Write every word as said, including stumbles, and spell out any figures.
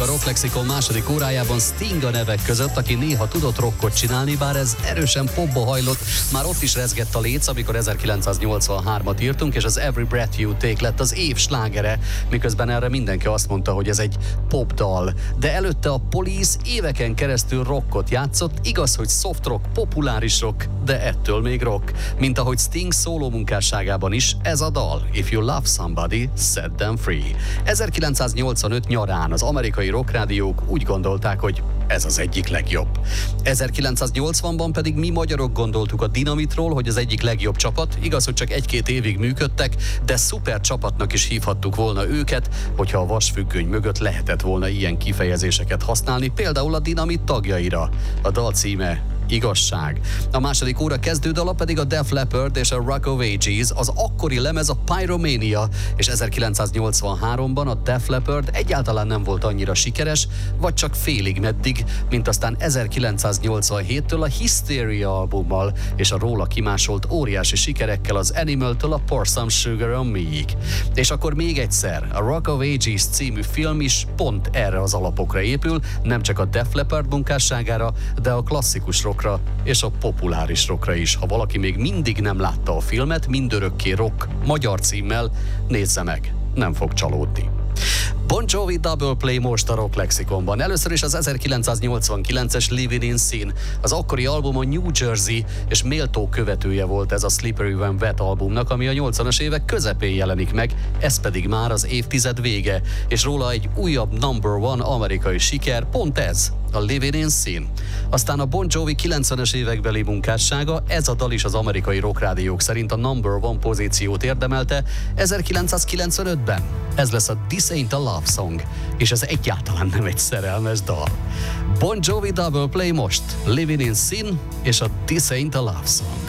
a Rock Lexikon második órájában Sting a nevek között, aki néha tudott rockot csinálni, bár ez erősen popba hajlott. Már ott is rezgett a léc, amikor ezerkilencszáznyolcvanhármat írtunk, és az Every Breath You Take lett az év slágere, miközben erre mindenki azt mondta, hogy ez egy popdal. De előtte a Police éveken keresztül rockot játszott, igaz, hogy soft rock, populáris rock, de ettől még rock. Mint ahogy Sting szóló munkásságában is, ez a dal, If You Love Somebody, Set Them Free. ezerkilencszáznyolcvanöt nyarán az amerikai rockrádiók úgy gondolták, hogy ez az egyik legjobb. ezerkilencszáznyolcvanban pedig mi magyarok gondoltuk a Dinamitról, hogy az egyik legjobb csapat, igaz, hogy csak egy-két évig működtek, de szuper csapatnak is hívhattuk volna őket, hogyha a vasfüggöny mögött lehetett volna ilyen kifejezéseket használni, például a Dinamit tagjaira. A dal címe Igazság. A második óra kezdődala pedig a Def Leppard és a Rock of Ages, az akkori lemez a Pyromania, és ezerkilencszáznyolcvanháromban a Def Leppard egyáltalán nem volt annyira sikeres, vagy csak félig meddig, mint aztán ezerkilencszáznyolcvanhéttől a Hysteria albummal, és a róla kimásolt óriási sikerekkel az Animal-től a Pour Some Sugar on Me-ig. És akkor még egyszer, a Rock of Ages című film is pont erre az alapokra épül, nem csak a Def Leppard munkásságára, de a klasszikus rockra és a populáris rockra is. Ha valaki még mindig nem látta a filmet, Mindörökké rock magyar címmel, nézze meg, nem fog csalódni. Bon Jovi Double Play most a Rock Lexikonban. Először is az ezerkilencszáznyolcvankilences Living in Sin. Az akkori album a New Jersey, és méltó követője volt ez a Slippery When Wet albumnak, ami a nyolcvanas évek közepén jelenik meg, ez pedig már az évtized vége, és róla egy újabb number one amerikai siker, pont ez, a Living in Sin. Aztán a Bon Jovi kilencvenes évekbeli munkássága, ez a dal is az amerikai rockrádiók szerint a number one pozíciót érdemelte ezerkilencszázkilencvenötben. Ez lesz a This Ain't a Love Song, és ez egyáltalán nem egy szerelmes dal. Bon Jovi Double Play most, Living in Sin és a This Ain't a Love Song.